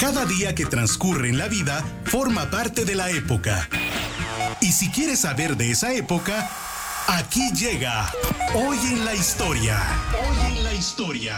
Cada día que transcurre en la vida forma parte de la época. Y si quieres saber de esa época, aquí llega Hoy en la Historia. Hoy en la Historia.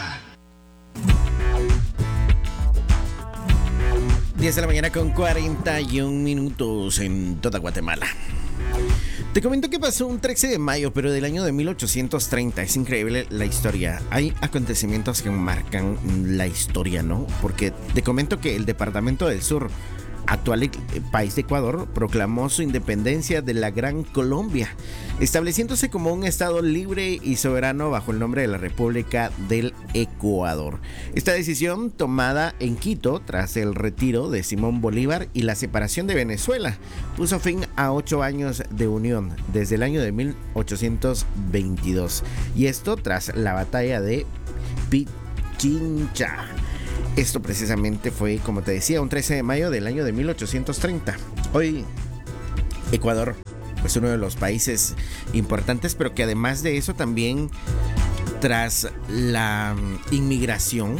10 de la mañana con 41 minutos en toda Guatemala. Te comento que pasó un 13 de mayo, pero del año de 1830. Es increíble la historia. Hay acontecimientos que marcan la historia, ¿no? Porque te comento que el Departamento del Sur, actual país de Ecuador, proclamó su independencia de la Gran Colombia, estableciéndose como un estado libre y soberano bajo el nombre de la República del Ecuador. Esta decisión, tomada en Quito tras el retiro de Simón Bolívar y la separación de Venezuela, puso fin a 8 años de unión desde el año de 1822, y esto tras la batalla de Pichincha. Esto precisamente fue, como te decía, un 13 de mayo del año de 1830. Hoy, Ecuador es uno de los países importantes, pero que además de eso también, tras la migración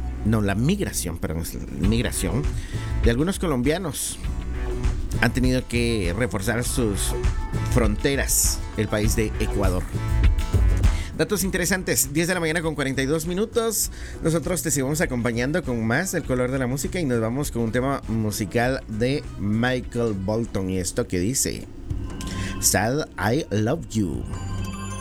de algunos colombianos, han tenido que reforzar sus fronteras, el país de Ecuador. Datos interesantes, 10 de la mañana con 42 minutos. Nosotros te seguimos acompañando con más del color de la música y nos vamos con un tema musical de Michael Bolton y esto que dice Sad I Love You.